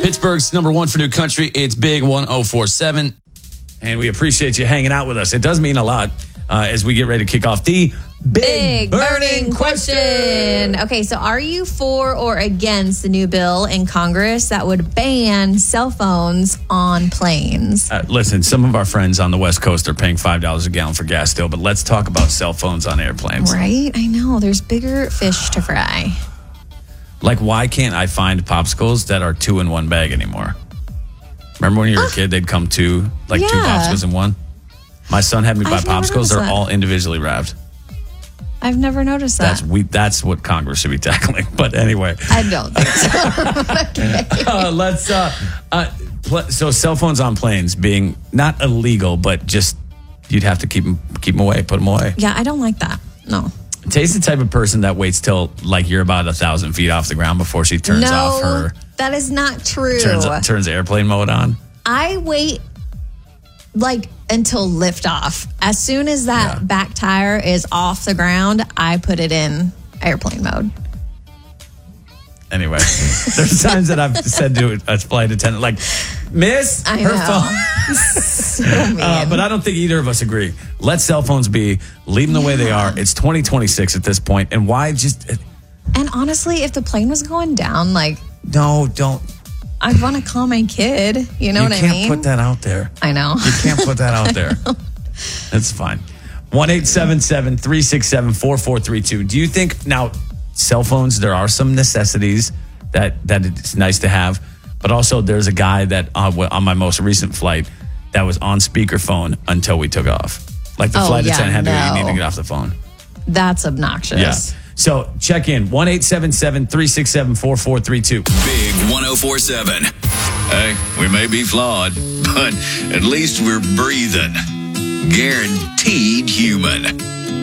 Pittsburgh's number one for new country. It's Big 1047. And we appreciate you hanging out with us. It does mean a lot as we get ready to kick off the Big burning question. Okay, so are you for or against the new bill in Congress that would ban cell phones on planes? Listen, some of our friends on the West Coast are paying $5 a gallon for gas still, but let's talk about cell phones on airplanes. Right? I know. There's bigger fish to fry. Like, why can't I find popsicles that are 2 in 1 bag anymore? Remember when you were a kid, they'd come two popsicles in one? My son had me buy popsicles. They're all individually wrapped. I've never noticed that. That's what Congress should be tackling. But anyway. I don't think so. So cell phones on planes being not illegal, but just you'd have to keep them away, put them away. Yeah, I don't like that. No. Tay's the type of person that waits till like you're about 1,000 feet off the ground before she turns off her. That is not true. Turns airplane mode on. I wait until liftoff. As soon as that back tire is off the ground, I put it in airplane mode. Anyway, there's times that I've said to a flight attendant, like, Miss, her phone. So mean. But I don't think either of us agree. Let cell phones be. Leave them the way they are. It's 2026 at this point. And why just... And honestly, if the plane was going down, No, don't. I'd want to call my kid. You know what I mean? You can't put that out there. I know. You can't put that out there. That's fine. 1-877-367-4432. Do you think now cell phones, there are some necessities that it's nice to have, but also there's a guy that on my most recent flight that was on speakerphone until we took off. Like the flight attendant had to you need to get off the phone. That's obnoxious. Yeah. So check in 1-877-367-4432. Big 1047. Hey, we may be flawed, but at least we're breathing. Guaranteed human.